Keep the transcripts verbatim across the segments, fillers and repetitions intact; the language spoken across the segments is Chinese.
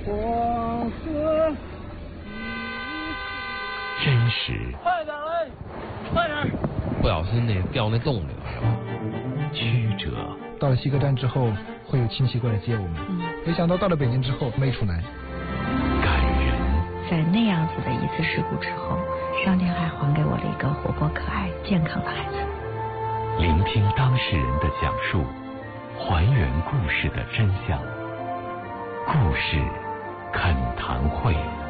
黄河。 真实。 快点嘞，快点！ 不小心那掉那洞里了是吧？ 曲折。 到了西客站之后，会有亲戚过来接我们。嗯，没想到到了北京之后没出来。 感人。 在那样子的一次事故之后，上天还还给我了一个活泼可爱、健康的孩子。 聆听当事人的讲述，还原故事的真相。故事恳谈会。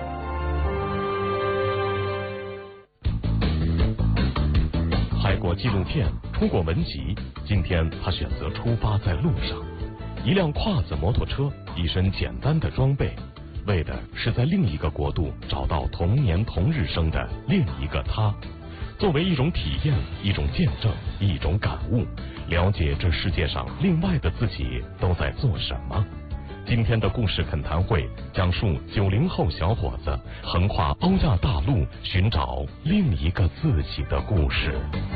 拍过纪录片，出过文集，今天他选择出发在路上。一辆胯子摩托车，一身简单的装备，为的是在另一个国度找到同年同日生的另一个他，作为一种体验，一种见证，一种感悟，了解这世界上另外的自己都在做什么。今天的故事恳谈会讲述九零后小伙子横跨欧亚大陆寻找另一个自己的故事。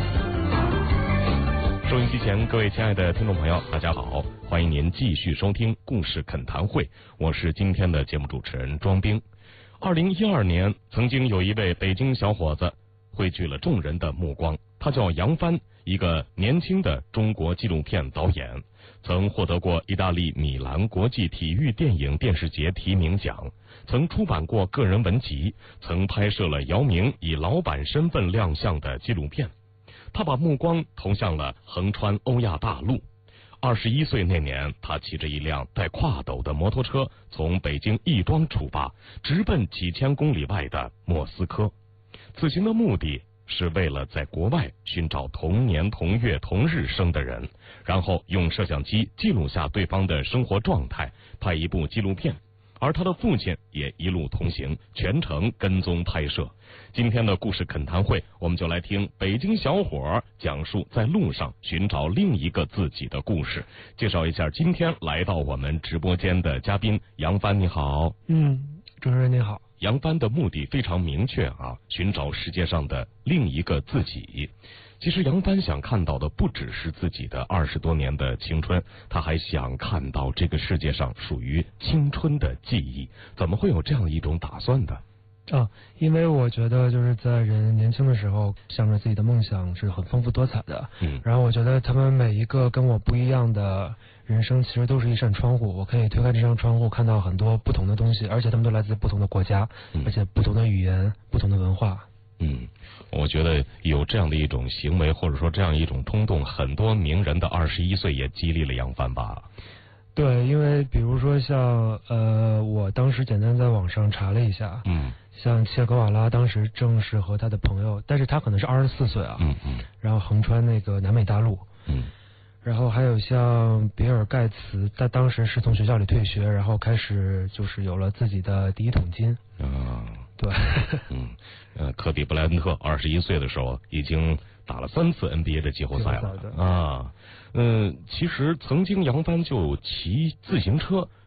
收音机前各位亲爱的听众朋友，大家好，欢迎您继续收听故事恳谈会，我是今天的节目主持人庄兵。二零一二年，曾经有一位北京小伙子汇聚了众人的目光，他叫杨帆，一个年轻的中国纪录片导演，曾获得过意大利米兰国际体育电影电视节提名奖，曾出版过个人文集，曾拍摄了姚明以老板身份亮相的纪录片。他把目光投向了横穿欧亚大陆。二十一岁那年，他骑着一辆带跨斗的摩托车，从北京亦庄出发，直奔几千公里外的莫斯科。此行的目的是为了在国外寻找同年同月同日生的人，然后用摄像机记录下对方的生活状态，拍一部纪录片。而他的父亲也一路同行，全程跟踪拍摄。今天的故事恳谈会，我们就来听北京小伙讲述在路上寻找另一个自己的故事。介绍一下今天来到我们直播间的嘉宾杨帆，你好。 嗯，主持人你好。 杨帆的目的非常明确啊，寻找世界上的另一个自己。其实杨帆想看到的不只是自己的二十多年的青春，他还想看到这个世界上属于青春的记忆。怎么会有这样一种打算的？ 啊，因为我觉得就是在人年轻的时候，想着自己的梦想是很丰富多彩的。嗯，然后我觉得他们每一个跟我不一样的人生，其实都是一扇窗户，我可以推开这扇窗户，看到很多不同的东西，而且他们都来自不同的国家，嗯、而且不同的语言，不同的文化。 嗯，我觉得有这样的一种行为，或者说这样一种冲动，很多名人的二十一岁也激励了杨帆吧。 对，因为比如说像呃，我当时简单在网上查了一下，嗯，像切格瓦拉当时正是和他的朋友，但是他可能是二十四岁啊，嗯嗯，然后横穿那个南美大陆，嗯，然后还有像比尔盖茨，他当时是从学校里退学，然后开始就是有了自己的第一桶金，啊，对， 嗯，呃，科比布莱恩特二十一岁的时候已经打了三次 N B A 的季后赛了啊。嗯，其实曾经杨帆就骑自行车